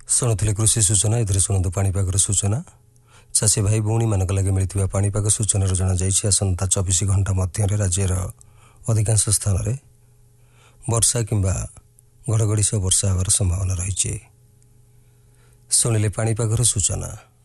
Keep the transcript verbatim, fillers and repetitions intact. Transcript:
ଶୁଣୁଥିଲେ କୃଷି ସୂଚନା। ଏଥିରେ ଶୁଣନ୍ତୁ ପାଣିପାଗର ସୂଚନା। ଚାଷୀ ଭାଇ ଭଉଣୀମାନଙ୍କ ଲାଗି ମିଳିଥିବା ପାଣିପାଗ ସୂଚନାରୁ ଜଣାଯାଇଛି ଆସନ୍ତା ଚବିଶ ଘଣ୍ଟା ମଧ୍ୟରେ ରାଜ୍ୟର ଅଧିକାଂଶ ସ୍ଥାନରେ ବର୍ଷା କିମ୍ବା ଘଡ଼ଘଡ଼ି ସହ ବର୍ଷା ହେବାର ସମ୍ଭାବନା ରହିଛି। ଶୁଣିଲେ ପାଣିପାଗର ସୂଚନା।